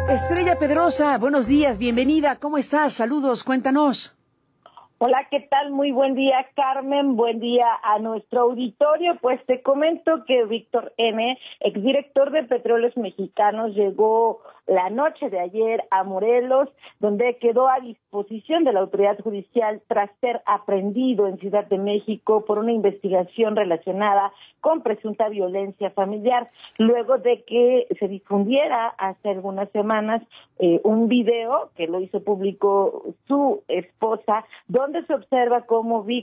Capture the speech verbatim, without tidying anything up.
Estrella Pedrosa, buenos días, bienvenida, ¿cómo estás? Saludos, cuéntanos. Hola, ¿qué tal? Muy buen día, Carmen. Buen día a nuestro auditorio. Pues te comento que Víctor N., exdirector de Petróleos Mexicanos, llegó la noche de ayer a Morelos, donde quedó a disposición de la autoridad judicial tras ser aprehendido en Ciudad de México por una investigación relacionada con presunta violencia familiar, luego de que se difundiera hace algunas semanas eh, un video que lo hizo público su esposa, donde se observa cómo Víctor